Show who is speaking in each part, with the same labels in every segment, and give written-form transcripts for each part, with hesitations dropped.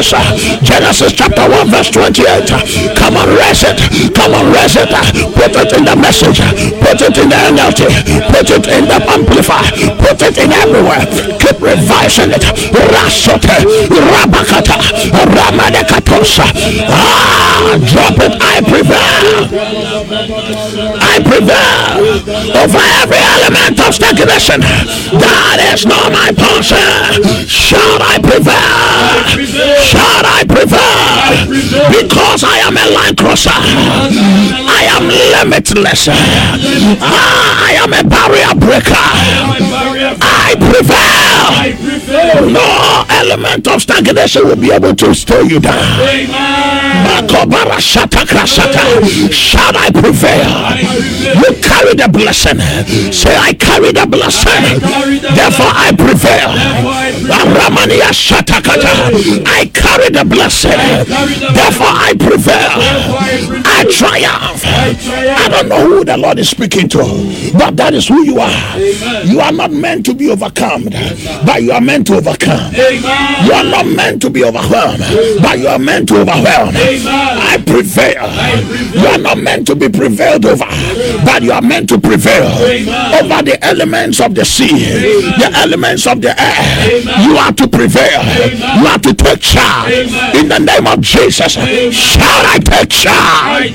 Speaker 1: Yes, Genesis chapter 1 verse 28. Come on, raise it. Come on, raise it. Put it in the message. Put it in the NLT. Put it in the amplify. Put it in everywhere. Keep revising it. Rasote, Rabakata, Ramadekatosa. Drop it. I prevail. I prevail over every element of stagnation. That is not my portion. Shout I prevail. Shout I prevail. Because I am a line crosser. I am limitless. I am a barrier breaker. I prevail. No element of stagnation will be able to slow you down. Shout I prevail. You carry the blessing. Say I carry the blessing. Therefore I prevail. I carry the blessing. Therefore I prevail. I triumph. I don't know who the Lord is speaking to, but that is who you are. You are not meant to be overcome, but you are meant to overcome. You are not meant to be overwhelmed, but you are meant to overwhelm. I prevail. You are not meant to be prevailed over, but you are meant to prevail over the elements of the sea, the elements of the air. You are to prevail. You are to take charge in the name of Jesus. Shout I take charge.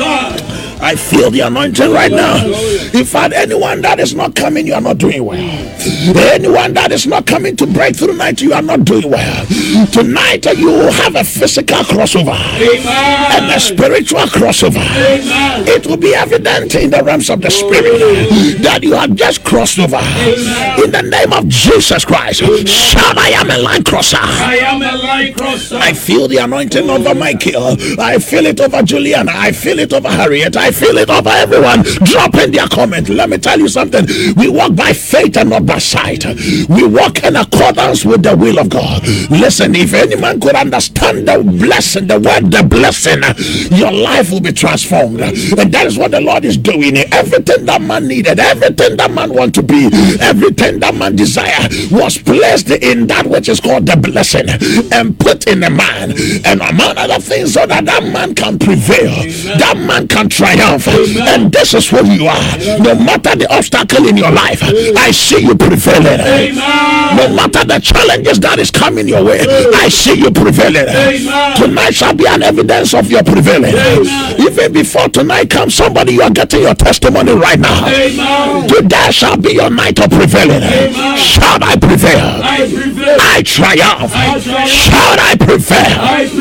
Speaker 1: I feel the anointing right now. In fact, anyone that is not coming, you are not doing well. Anyone that is not coming to breakthrough night, you are not doing well. Tonight, you will have a physical crossover and a spiritual crossover. It will be evident in the realms of the spirit that you have just crossed over. In the name of Jesus Christ, shout I am a line crosser.
Speaker 2: I am a line crosser.
Speaker 1: I feel the anointing over Michael. I feel it over Juliana. I feel it over Harriet. I feel it over everyone. Drop in their comment. Let me tell you something. We walk by faith and not by sight. We walk in accordance with the will of God. Listen, if any man could understand the blessing, the word the blessing, your life will be transformed. And that is what the Lord is doing. Everything that man needed, everything that man want to be, everything that man desire was placed in that which is called the blessing and put in a man. And among other things, so that that man can prevail, that man can triumph. And this is who you are. No matter the obstacle in your life, I see you prevailing. No matter the challenges that is coming your way, I see you prevailing. Tonight shall be an evidence of your prevailing. Even before tonight comes, somebody, you are getting your testimony right now. Today shall be your night of prevailing. Shout I prevail. I triumph. Shout I prevail.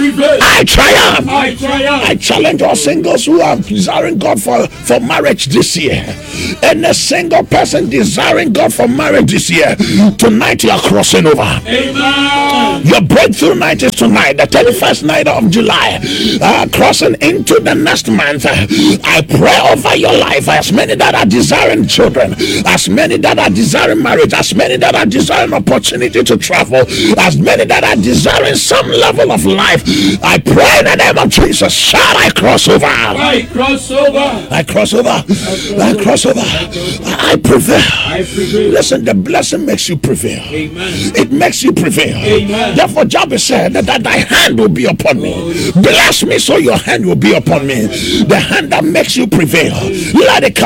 Speaker 1: I triumph. I challenge all singles who are desiring God for marriage this year, and a single person desiring God for marriage this year. Tonight you are crossing over. Amen. Your breakthrough night is tonight, the 31st night of July, crossing into the next month. I pray over your life, as many that are desiring children, as many that are desiring marriage, as many that are desiring opportunity to travel, as many that are desiring some level of life. I pray in the name of Jesus. Shall I cross over?
Speaker 2: I cross over.
Speaker 1: I cross over. I cross over. I prevail. Listen, the blessing makes you prevail.
Speaker 2: Amen.
Speaker 1: It makes you prevail.
Speaker 2: Amen.
Speaker 1: Therefore, Jabez said that thy hand will be upon me. Bless me so your hand will be upon me. The hand that makes you prevail. Let it come.